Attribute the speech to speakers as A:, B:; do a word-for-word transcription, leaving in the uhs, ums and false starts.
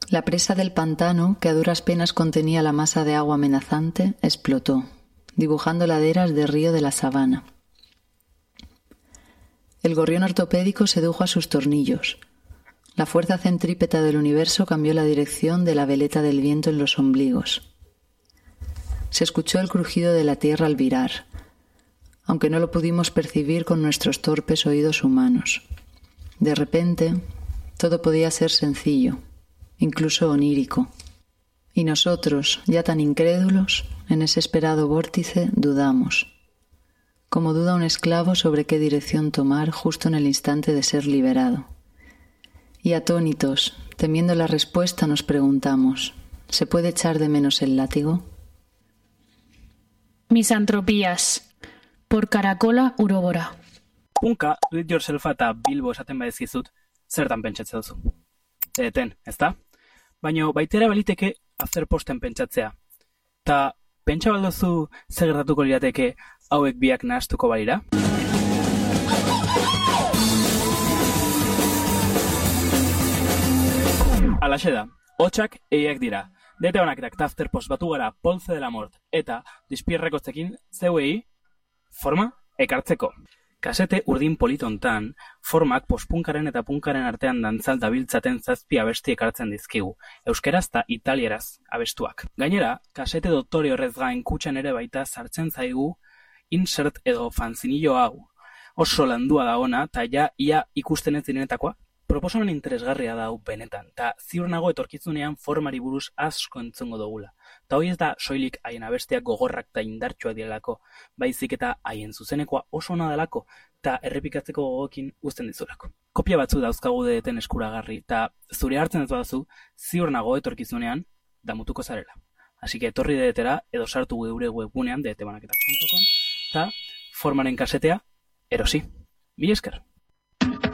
A: La presa del pantano, que a duras penas contenía la masa de agua amenazante, explotó, dibujando laderas de río de la sabana. El gorrión ortopédico sedujo a sus tornillos. La fuerza centrípeta del universo cambió la dirección de la veleta del viento en los ombligos. Se escuchó el crujido de la tierra al virar, aunque no lo pudimos percibir con nuestros torpes oídos humanos. De repente, todo podía ser sencillo, incluso onírico. Y nosotros, ya tan incrédulos, en ese esperado vórtice, dudamos. Como duda un esclavo sobre qué dirección tomar justo en el instante de ser liberado. Y atónitos, temiendo la respuesta, nos preguntamos, ¿se puede echar de menos el látigo?
B: Misantropías, por Caracola Urobora.
C: Punka, do it yourselfa eta Bilbo esaten badizkizut, zertan pentsatzen duzu. Eten, ezta? Baina baitera baliteke afterposten pentsatzea. Ta pentsa balduzu zer gertatuko lirateke hauek biak nahastuko balira? Alaxe da, hotxak eiak dira. Dete banaketak eta afterpost batu gara Polze de la Mort eta dispierrekotzekin zeuei forma ekartzeko. Kasete urdin politontan, formak postpunkaren eta punkaren artean dantzal dabiltzaten zazpi abesti ekartzen dizkigu, euskeraz eta italieraz abestuak. Gainera, kasete doktore horrez gain kutxan ere baita sartzen zaigu insert edo fanzinillo hau. Oso landua da ona, eta ja ia ikusten ez direnetakoa. Proposamen interesgarria da hau benetan, eta ziur nago etorkizunean formari buruz asko entzungo dugula. Ta hoi ez da soilik haien abesteak gogorrak eta indartsuak direlako, baizik eta haien zuzenekoa oso ona delako, eta errepikatzeko gogokin uzten dizulako. Kopia batzu dauzkagu Dedeten eskuragarri, eta zure hartzen ez badazu, ziur nago etorkizunean damutuko zarela. Así que etorri Dedetera edo sartu geure webgunean dedetebanaketak puntu com eta formaren kasetea erosi. Mila esker!